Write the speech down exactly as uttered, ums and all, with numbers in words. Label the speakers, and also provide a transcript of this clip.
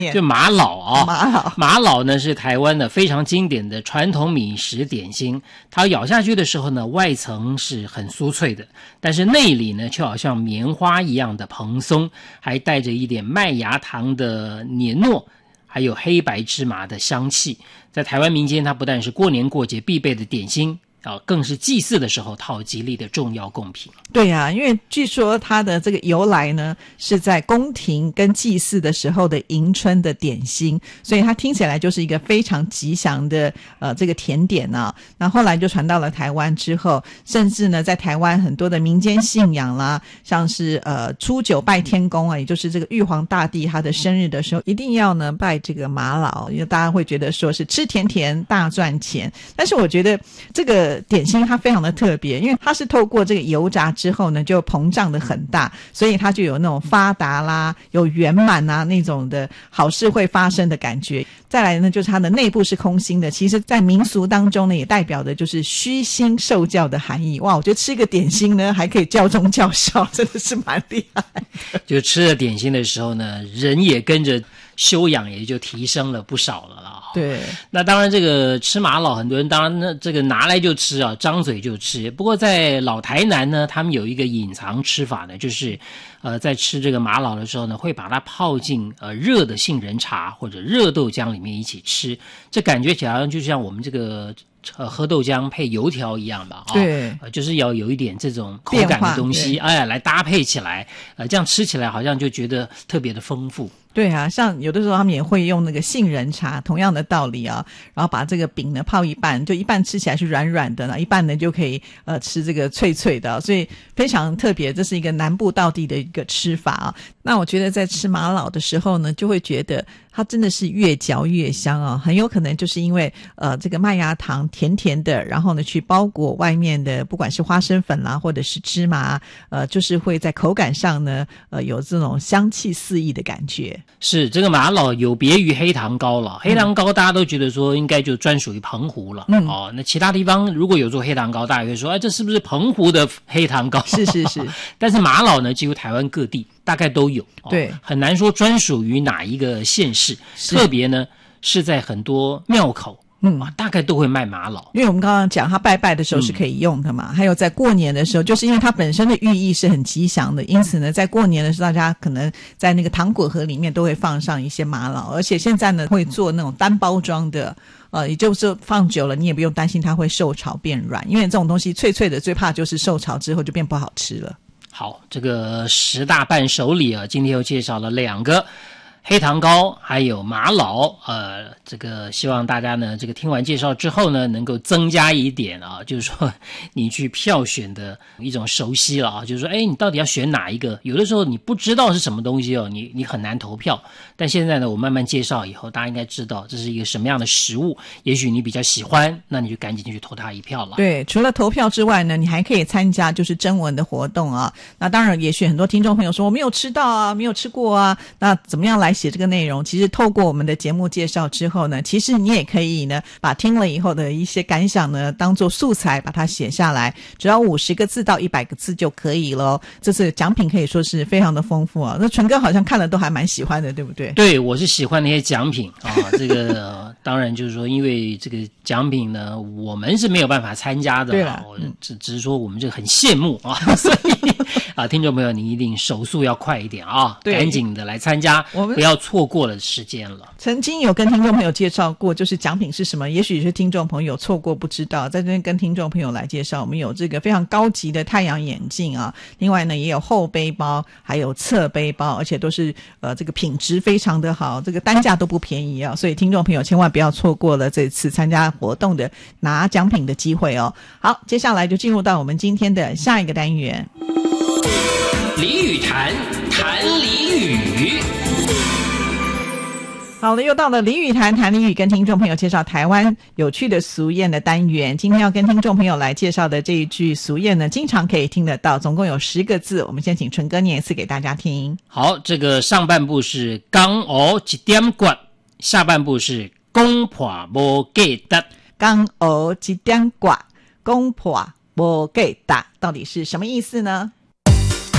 Speaker 1: 就玛瑙啊，
Speaker 2: 玛瑙，
Speaker 1: 玛瑙呢是台湾的非常经典的传统米食点心。它咬下去的时候呢，外层是很酥脆的，但是内里呢却好像棉花一样的蓬松，还带着一点麦芽糖的黏糯，还有黑白芝麻的香气。在台湾民间，它不但是过年过节必备的点心。啊，更是祭祀的时候讨吉利的重要贡品。
Speaker 2: 对呀、啊，因为据说它的这个由来呢，是在宫廷跟祭祀的时候的迎春的点心，所以它听起来就是一个非常吉祥的呃这个甜点啊。那后来就传到了台湾之后，甚至呢在台湾很多的民间信仰啦，像是呃初九拜天公啊，也就是这个玉皇大帝他的生日的时候，一定要呢拜这个玛瑙，因为大家会觉得说是吃甜甜大赚钱。但是我觉得这个点心它非常的特别，因为它是透过这个油炸之后呢就膨胀的很大，所以它就有那种发达啦有圆满啊那种的好事会发生的感觉。再来呢就是它的内部是空心的，其实在民俗当中呢也代表的就是虚心受教的含义。哇，我觉得吃一个点心呢还可以教忠教孝，真的是蛮厉害的。
Speaker 1: 就吃了点心的时候呢，人也跟着修养也就提升了不少了啦。
Speaker 2: 对，
Speaker 1: 那当然这个吃玛瑙很多人当然呢这个拿来就吃啊，张嘴就吃。不过在老台南呢，他们有一个隐藏吃法呢，就是呃在吃这个玛瑙的时候呢，会把它泡进呃热的杏仁茶或者热豆浆里面一起吃。这感觉起来就像我们这个呃喝豆浆配油条一样吧，
Speaker 2: 对、
Speaker 1: 呃，就是要有一点这种口感的东西，哎，来搭配起来，呃，这样吃起来好像就觉得特别的丰富。
Speaker 2: 对啊，像有的时候他们也会用那个杏仁茶，同样的道理啊，然后把这个饼呢泡一半，就一半吃起来是软软的，一半呢就可以呃吃这个脆脆的，所以非常特别，这是一个南部道地的一个吃法啊。那我觉得在吃玛瑙的时候呢，就会觉得它真的是越嚼越香啊，很有可能就是因为呃这个麦芽糖甜甜的，然后呢去包裹外面的不管是花生粉啦或者是芝麻，呃就是会在口感上呢呃有这种香气四溢的感觉。
Speaker 1: 是这个玛瑙有别于黑糖糕了，黑糖糕大家都觉得说应该就专属于澎湖了、嗯、哦，那其他地方如果有做黑糖糕，大家会说哎，这是不是澎湖的黑糖糕？
Speaker 2: 是是是，
Speaker 1: 但是玛瑙呢几乎台湾各地大概都有、哦、
Speaker 2: 对，
Speaker 1: 很难说专属于哪一个县市，特别呢是在很多庙口嗯、啊，大概都会卖玛瑙，
Speaker 2: 因为我们刚刚讲它拜拜的时候是可以用的嘛、嗯、还有在过年的时候，就是因为它本身的寓意是很吉祥的，因此呢在过年的时候大家可能在那个糖果盒里面都会放上一些玛瑙，而且现在呢会做那种单包装的，呃，也就是放久了你也不用担心它会受潮变软，因为这种东西脆脆的最怕就是受潮之后就变不好吃了。
Speaker 1: 好，这个十大伴手礼啊，今天又介绍了两个，黑糖糕还有玛瑙，呃，这个希望大家呢，这个听完介绍之后呢，能够增加一点啊，就是说你去票选的一种熟悉了啊，就是说，哎，你到底要选哪一个？有的时候你不知道是什么东西哦，你你很难投票。但现在呢，我慢慢介绍以后，大家应该知道这是一个什么样的食物，也许你比较喜欢，那你就赶紧去投他一票了。
Speaker 2: 对，除了投票之外呢，你还可以参加就是征文的活动啊。那当然，也许很多听众朋友说我没有吃到啊，没有吃过啊，那怎么样来写这个内容？其实透过我们的节目介绍之后呢，其实你也可以呢，把听了以后的一些感想呢，当做素材把它写下来，只要五十个字到一百个字就可以了。这次奖品可以说是非常的丰富啊。那纯哥好像看了都还蛮喜欢的，对不对？
Speaker 1: 对，我是喜欢那些奖品啊。这个、呃、当然就是说，因为这个奖品呢，我们是没有办法参加的。
Speaker 2: 对了，
Speaker 1: 我只只是说我们这个很羡慕啊，所以啊，听众朋友，你一定手速要快一点啊，赶紧的来参加，不要错过了时间了。
Speaker 2: 曾经有跟听众朋友介绍过，就是奖品是什么，也许是听众朋友错过不知道，在这边跟听众朋友来介绍，我们有这个非常高级的太阳眼镜啊，另外呢也有后背包，还有侧背包，而且都是呃这个品质非常的好，这个单价都不便宜啊，所以听众朋友千万不要错过了这次参加活动的拿奖品的机会哦。好，接下来就进入到我们今天的下一个单元，
Speaker 1: 俚语谈，谈俚语。
Speaker 2: 好了，又到了俚语谈，谈俚语，跟听众朋友介绍台湾有趣的俗谚的单元。今天要跟听众朋友来介绍的这一句俗谚呢，经常可以听得到，总共有十个字。我们先请纯哥念一次给大家听。
Speaker 1: 好，这个上半部是刚学一点骨，下半部是讲破无价值。
Speaker 2: 刚学一点骨，讲破无价值，到底是什么意思呢？